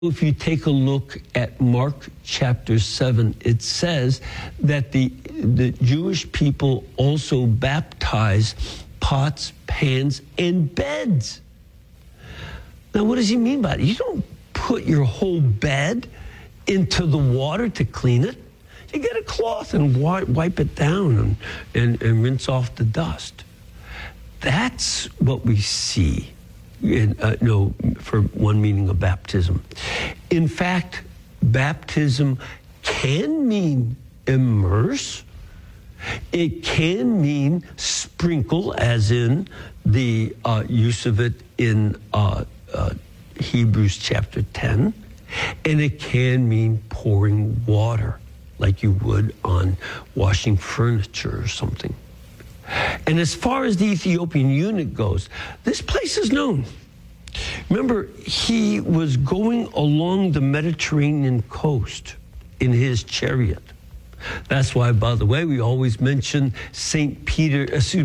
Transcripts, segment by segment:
If you take a look at Mark chapter 7, it says that the Jewish people also baptize pots, pans, and beds. Now, what does he mean by it? You don't put your whole bed into the water to clean it. You get a cloth and wipe it down and rinse off the dust. That's what we see for one meaning of baptism. In fact, baptism can mean immerse. It can mean sprinkle, as in the use of it in Hebrews chapter 10. And it can mean pouring water, like you would on washing furniture or something. And as far as the Ethiopian eunuch goes, this place is known. Remember, he was going along the Mediterranean coast in his chariot. That's why, by the way, we always mention Saint Philip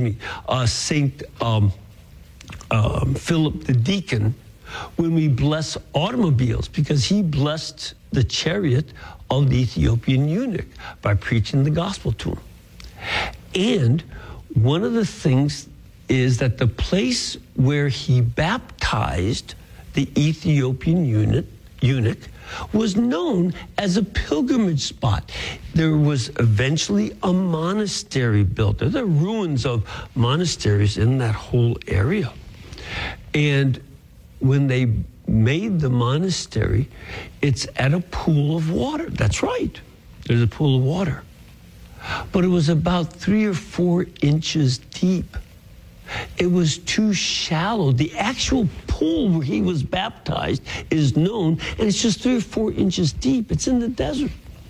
the deacon when we bless automobiles, because he blessed the chariot of the Ethiopian eunuch by preaching the gospel to him. And one of the things is that the place where he baptized the Ethiopian eunuch was known as a pilgrimage spot. There was eventually a monastery built. There are ruins of monasteries in that whole area. And when they made the monastery, it's at a pool of water. That's right. There's a pool of water. But it was about 3 or 4 inches deep. It was too shallow. The actual pool where he was baptized is known, and it's just 3 or 4 inches deep. It's in the desert.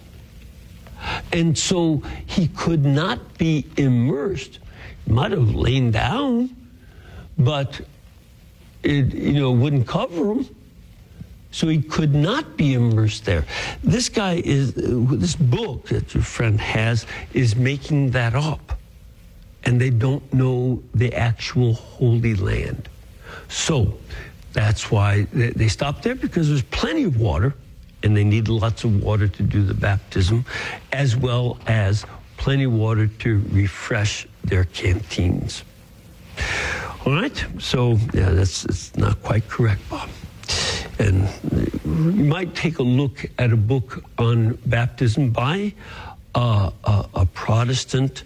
And so he could not be immersed. He might have lain down, but it wouldn't cover him. So he could not be immersed there. This book that your friend has is making that up. And they don't know the actual Holy Land. So that's why they stopped there, because there's plenty of water, and they need lots of water to do the baptism, as well as plenty of water to refresh their canteens. All right, so yeah, it's not quite correct, Bob. And you might take a look at a book on baptism by a Protestant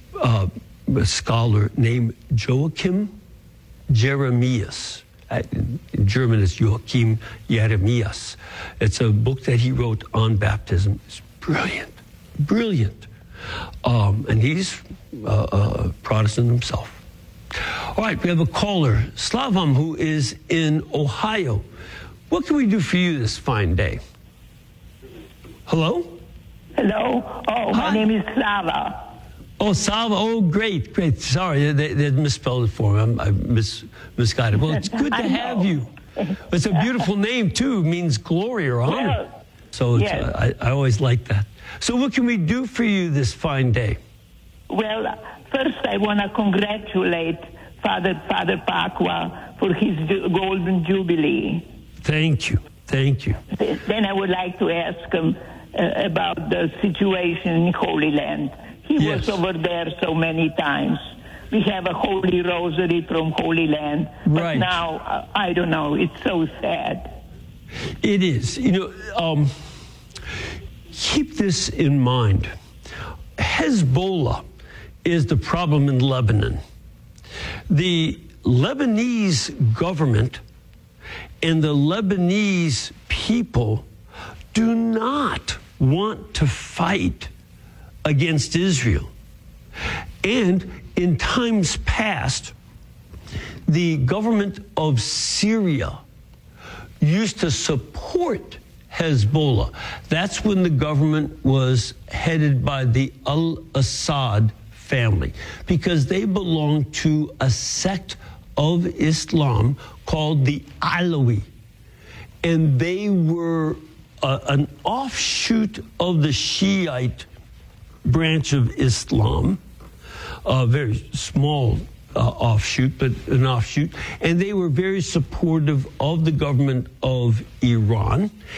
scholar named Joachim Jeremias. In German, it's Joachim Jeremias. It's a book that he wrote on baptism. It's brilliant, brilliant. And he's a Protestant himself. All right, we have a caller, Slavam, who is in Ohio. What can we do for you this fine day? Hello? Hello? Oh, Hi. My name is Slava. Oh, Salva. Oh, great, great. Sorry, they misspelled it for me. I misguided it. Well, it's good to have you. It's a beautiful name, too. It means glory or honor. Well, So yes. I always like that. So what can we do for you this fine day? Well, first I want to congratulate Father Pakwa for his golden jubilee. Thank you. Thank you. Then I would like to ask him about the situation in Holy Land. He Yes. was over there so many times. We have a Holy Rosary from Holy Land. But Right. now, I don't know, it's so sad. It is. Keep this in mind. Hezbollah is the problem in Lebanon. The Lebanese government and the Lebanese people do not want to fight against Israel. And in times past, the government of Syria used to support Hezbollah. That's when the government was headed by the al-Assad family, because they belonged to a sect of Islam called the Alawi. And they were an offshoot of the Shiite branch of Islam, a very small offshoot, but an offshoot. And they were very supportive of the government of Iran.